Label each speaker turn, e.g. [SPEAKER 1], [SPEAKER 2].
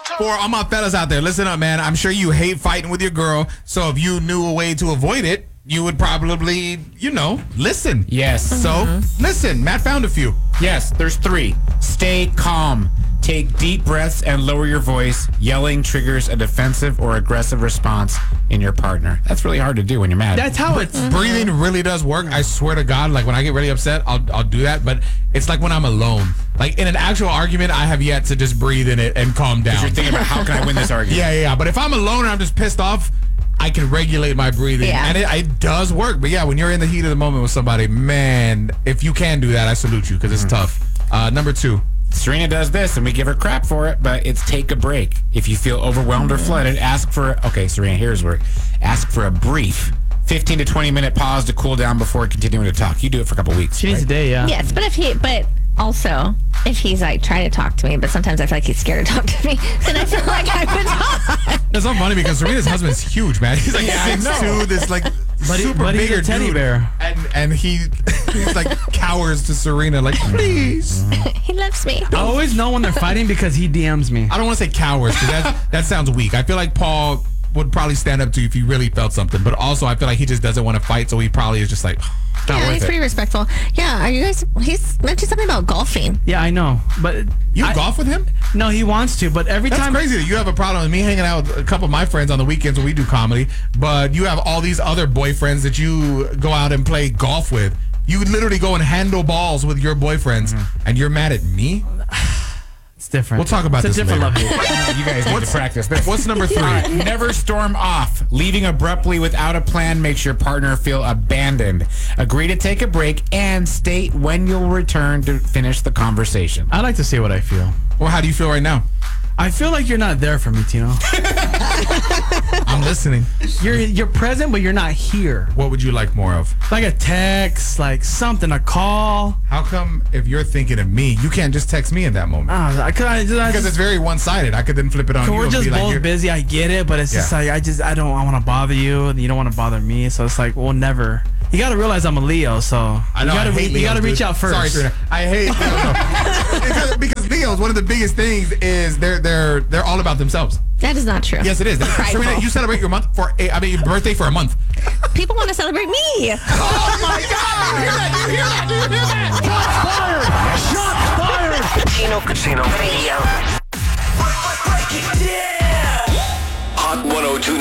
[SPEAKER 1] For all my fellas out there, listen up, man. I'm sure you hate fighting with your girl. So if you knew a way to avoid it, you would probably, listen.
[SPEAKER 2] Yes.
[SPEAKER 1] So listen, Matt found a few.
[SPEAKER 2] Yes, there's 3. Stay calm. Take deep breaths and lower your voice. Yelling triggers a defensive or aggressive response in your partner. That's really hard to do when you're mad.
[SPEAKER 3] That's how it's.
[SPEAKER 1] Breathing really does work. I swear to God, like when I get really upset, I'll do that. But it's like when I'm alone. Like in an actual argument, I have yet to just breathe in it and calm down.
[SPEAKER 2] You're thinking about how can I win this argument?
[SPEAKER 1] Yeah. But if I'm alone and I'm just pissed off, I can regulate my breathing.
[SPEAKER 4] Yeah.
[SPEAKER 1] And it does work. But yeah, when you're in the heat of the moment with somebody, man, if you can do that, I salute you because it's tough. Number 2.
[SPEAKER 2] Serena does this, and we give her crap for it, but it's take a break. If you feel overwhelmed or flooded, Serena, here's where. Ask for a brief 15 to 20-minute pause to cool down before continuing to talk. You do it for a couple weeks.
[SPEAKER 3] She needs a day, yeah.
[SPEAKER 4] Yes, but also, if he's like trying to talk to me, but sometimes I feel like he's scared to talk to me, then I feel like I would talk.
[SPEAKER 1] It's so funny because Serena's husband's huge, man. He's like 6'2", this like super
[SPEAKER 3] he's
[SPEAKER 1] bigger
[SPEAKER 3] a teddy
[SPEAKER 1] dude.
[SPEAKER 3] bear.
[SPEAKER 1] And he's like cowers to Serena, like, please.
[SPEAKER 4] He loves me.
[SPEAKER 3] I always know when they're fighting because he DMs me.
[SPEAKER 1] I don't want to say cowards because that sounds weak. I feel like Paul would probably stand up to you if he really felt something. But also, I feel like he just doesn't want to fight, so he probably is just like, not
[SPEAKER 4] Yeah,
[SPEAKER 1] worth
[SPEAKER 4] he's
[SPEAKER 1] it.
[SPEAKER 4] pretty respectful. Yeah, are you guys? He's mentioned something about golfing.
[SPEAKER 3] Yeah, I know, but
[SPEAKER 1] You golf with him?
[SPEAKER 3] no, he wants to. But every
[SPEAKER 1] That's
[SPEAKER 3] time,
[SPEAKER 1] crazy that you have a problem with me hanging out with a couple of my friends on the weekends when we do comedy, but you have all these other boyfriends that you go out and play golf with. You literally go and handle balls with your boyfriends, and you're mad at me?
[SPEAKER 3] it's different.
[SPEAKER 1] We'll talk about
[SPEAKER 3] it's
[SPEAKER 1] this
[SPEAKER 3] a different
[SPEAKER 1] later.
[SPEAKER 3] love.
[SPEAKER 2] You guys need to practice this.
[SPEAKER 1] What's number 3?
[SPEAKER 2] Never storm off. Leaving abruptly without a plan makes your partner feel abandoned. Agree to take a break and state when you'll return to finish the conversation.
[SPEAKER 3] I like to say what I feel.
[SPEAKER 1] Well, how do you feel right now?
[SPEAKER 3] I feel like you're not there for me, Tino.
[SPEAKER 1] I'm listening.
[SPEAKER 3] You're present, but you're not here.
[SPEAKER 1] What would you like more of?
[SPEAKER 3] Like a text, like something, a call.
[SPEAKER 1] How come if you're thinking of me, you can't just text me in that moment? Because it's very one-sided. I could then flip it on you.
[SPEAKER 3] we're
[SPEAKER 1] and
[SPEAKER 3] just
[SPEAKER 1] be like,
[SPEAKER 3] both
[SPEAKER 1] you're-
[SPEAKER 3] busy. I get it, but it's just
[SPEAKER 1] Yeah.
[SPEAKER 3] like I want to bother you, and you don't want to bother me. So it's like we'll never. You got to realize I'm a Leo, so
[SPEAKER 1] I know,
[SPEAKER 3] you got to reach out first.
[SPEAKER 1] Sorry, Serena. I hate Leos. because Leos, one of the biggest things is they're all about themselves.
[SPEAKER 4] That is not true.
[SPEAKER 1] Yes, it is.
[SPEAKER 4] Prideful.
[SPEAKER 1] Serena, you celebrate your birthday for a month.
[SPEAKER 4] People want to celebrate me.
[SPEAKER 1] Oh my God! Do you hear that? Do you hear that?
[SPEAKER 5] Shots fired! Tino Casino Radio. Hot 102.